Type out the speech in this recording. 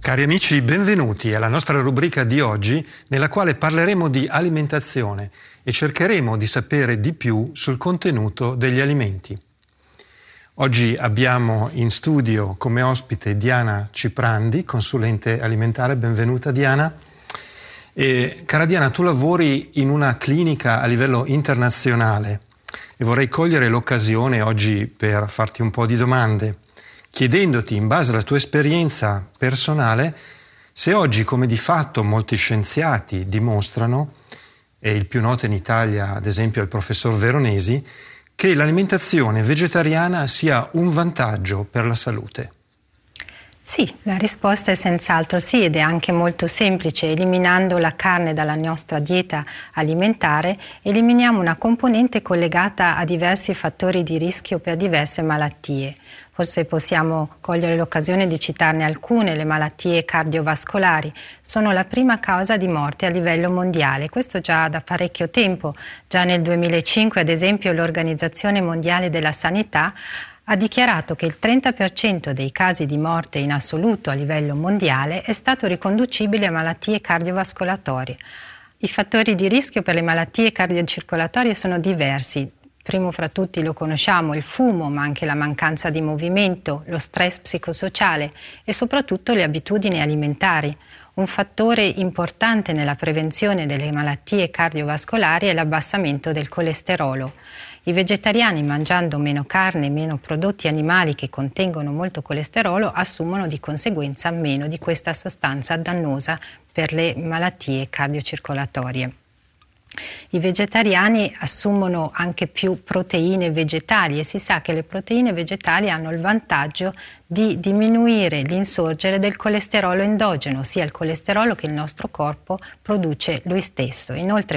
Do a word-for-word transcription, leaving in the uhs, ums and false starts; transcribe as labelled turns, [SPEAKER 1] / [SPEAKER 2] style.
[SPEAKER 1] Cari amici, benvenuti alla nostra rubrica di oggi, nella quale parleremo di alimentazione e cercheremo di sapere di più sul contenuto degli alimenti. Oggi abbiamo in studio come ospite Diana Ciprandi, consulente alimentare. Benvenuta Diana. E, cara Diana, tu lavori in una clinica a livello internazionale e vorrei cogliere l'occasione oggi per farti un po' di domande, chiedendoti, in base alla tua esperienza personale, se oggi, come di fatto molti scienziati dimostrano, e il più noto in Italia ad esempio è il professor Veronesi, che l'alimentazione vegetariana sia un vantaggio per la salute.
[SPEAKER 2] Sì, la risposta è senz'altro sì, ed è anche molto semplice. Eliminando la carne dalla nostra dieta alimentare, eliminiamo una componente collegata a diversi fattori di rischio per diverse malattie. Forse possiamo cogliere l'occasione di citarne alcune. Le malattie cardiovascolari sono la prima causa di morte a livello mondiale, questo già da parecchio tempo. Già nel duemilacinque, ad esempio, l'Organizzazione Mondiale della Sanità ha dichiarato che il trenta per cento dei casi di morte in assoluto a livello mondiale è stato riconducibile a malattie cardiovascolari. I fattori di rischio per le malattie cardiocircolatorie sono diversi. Primo fra tutti lo conosciamo, il fumo, ma anche la mancanza di movimento, lo stress psicosociale e soprattutto le abitudini alimentari. Un fattore importante nella prevenzione delle malattie cardiovascolari è l'abbassamento del colesterolo. I vegetariani, mangiando meno carne e meno prodotti animali che contengono molto colesterolo, assumono di conseguenza meno di questa sostanza dannosa per le malattie cardiocircolatorie. I vegetariani assumono anche più proteine vegetali e si sa che le proteine vegetali hanno il vantaggio di diminuire l'insorgere del colesterolo endogeno, ossia il colesterolo che il nostro corpo produce lui stesso. Inoltre